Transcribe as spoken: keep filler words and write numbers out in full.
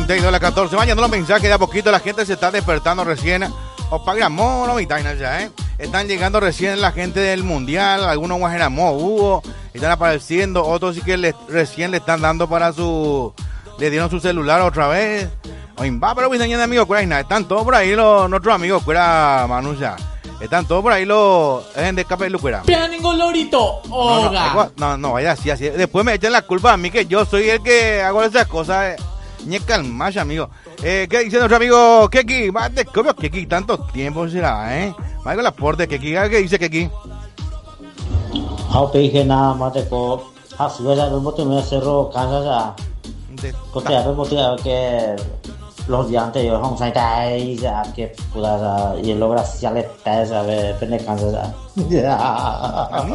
treinta y dos a las catorce. Mañana los mensajes de a poquito. La gente se está despertando recién. O pagamos, no ya, ¿eh? Están llegando recién la gente del mundial. Algunos guajeramos, hubo. Están apareciendo. Otros sí que le, recién le están dando para su. Le dieron su celular otra vez. Oye, va, pero mi amigos, están todos por ahí los nuestros amigos, cuera Manuya. Están todos por ahí los en de escape de Lucuera. Vean ningún lorito. No, no, no, no, vaya así, así. Después me echan la culpa a mí que yo soy el que hago esas cosas. Ni calmas, amigo. Eh, ¿Qué dice nuestro amigo Keki? Mate, ¿cómo Keki? Tanto tiempo será, ¿eh? Vaya con la porte Keki. ¿Qué dice Keki? Hao pe que nada más te co. Ha sido ya el motivo me cerró casa ya. Có thể với một cái que los días anteriores không sai tay ya que pueda y logra sociales tay sabe pende cansa ya.